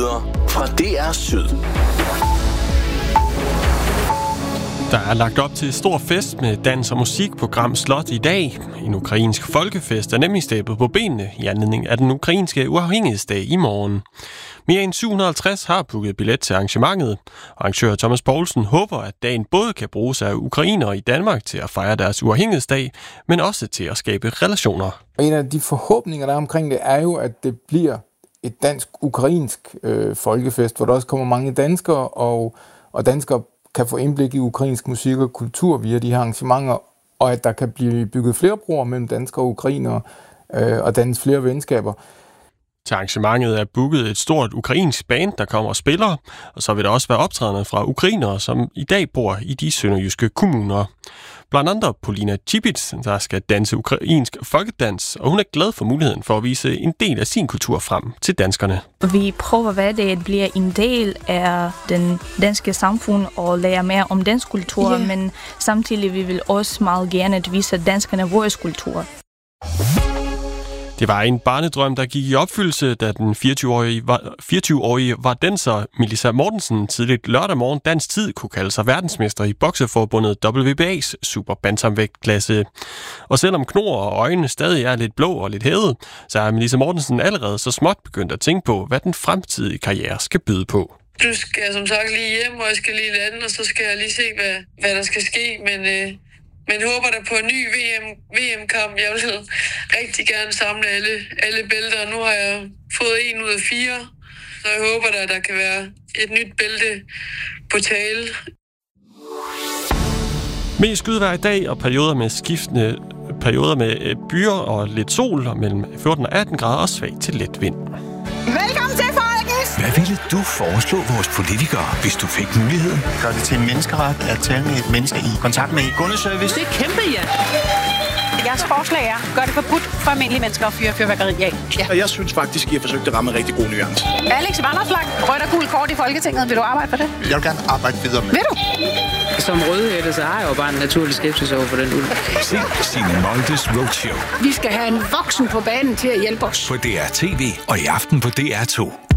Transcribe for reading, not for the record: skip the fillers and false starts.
Nyheder fra DR Syd. Der er lagt op til stor fest med dans og musik på Gram Slot i dag. En ukrainsk folkefest er nemlig stablet på benene i anledning af den ukrainske uafhængighedsdag i morgen. Mere end 750 har booket billet til arrangementet. Arrangør Thomas Poulsen håber, at dagen både kan bruges af ukrainere i Danmark til at fejre deres uafhængighedsdag, men også til at skabe relationer. En af de forhåbninger, der er omkring det, er jo, at det bliver et dansk-ukrainsk folkefest, hvor der også kommer mange danskere, og danskere kan få indblik i ukrainsk musik og kultur via de her arrangementer, og at der kan blive bygget flere broer mellem danskere og ukrainere, og dannes flere venskaber. Til arrangementet er booket et stort ukrainsk band, der kommer og spiller, og så vil der også være optrædende fra ukrainere, som i dag bor i de sønderjyske kommuner. Blandt andet Polina Chibits, der skal danse ukrainsk folkedans, og hun er glad for muligheden for at vise en del af sin kultur frem til danskerne. Vi prøver hver dag at blive en del af den danske samfund og lære mere om dansk kultur, men samtidig vi vil også meget gerne at vise danskerne vores kultur. Det var en barnedrøm, der gik i opfyldelse, da den 24-årige vardenser Melissa Mortensen tidligt lørdag morgen dansk tid kunne kalde sig verdensmester i bokseforbundet WBA's super bantamvægtklasse. Og selvom knor og øjnene stadig er lidt blå og lidt hævet, så er Melissa Mortensen allerede så småt begyndt at tænke på, hvad den fremtidige karriere skal byde på. Nu skal jeg som sagt lige hjem, og jeg skal lige lande, og så skal jeg lige se, hvad der skal ske, men håber der på en ny VM-kamp. Jeg vil rigtig gerne samle alle bælter. Nu har jeg fået 1 ud af 4, så jeg håber, der kan være et nyt bælte på tale. Mest skydevejr i dag og perioder med byer og lidt sol og mellem 14 og 18 grader og svag til let vind. Velkommen til, folkens! Hvad ville du foreslå vores politikere, hvis du fik muligheden? Gør det til en menneskeret at tale med et menneske i kontakt med kundeservice? Det er kæmpe, ja! Jeres forslag er, gør det forbudt for almindelige mennesker at fyre fyrværkeri af. Ja. Og jeg synes faktisk, I har forsøgt at ramme en rigtig god nuance. Alex Vanopslagh, rødt og gult kort i Folketinget. Vil du arbejde for det? Jeg vil gerne arbejde videre med. Vil du? Som rødhætte, så har jeg jo bare en naturlig skepsis over for den ulv. Se Signe Moldes Roadshow. Vi skal have en voksen på banen til at hjælpe os. På DR TV og i aften på DR2.